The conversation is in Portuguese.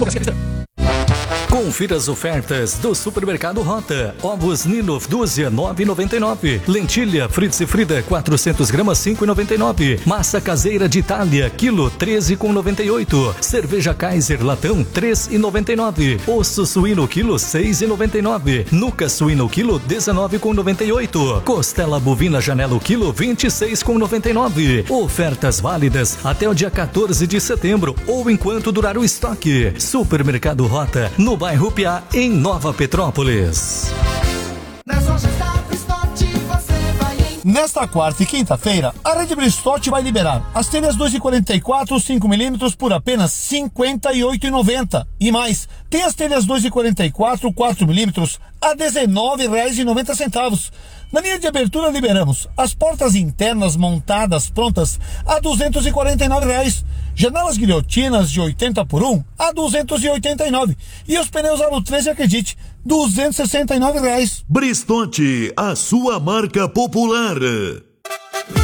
Confira as ofertas do Supermercado Rota. Ovos Nilo, dúzia, R$ 9,99. Lentilha Fritz e Frida, 400 gramas, R$ 5,99. Massa caseira de Itália, quilo, R$ 13,98. Cerveja Kaiser, latão, R$ 3,99. Osso suíno, quilo, R$ 6,99. Nuca suíno, quilo, R$ 19,98. Costela bovina Janela, quilo, R$ 26,99. Ofertas válidas até o dia 14 de setembro ou enquanto durar o estoque. Supermercado Rota, no bairro Piá, em Nova Petrópolis. Nesta quarta e quinta-feira, a Rede Bristotti vai liberar as telhas 2,44 5mm por apenas R$ 58,90. E mais, tem as telhas 2,44 4mm a R$ 19,90. Na linha de abertura liberamos as portas internas montadas prontas a R$ 249. Janelas guilhotinas de 80 por 1 a R$ 289. E os pneus Aro 13, acredite, R$ 269. Bristotti, a sua marca popular.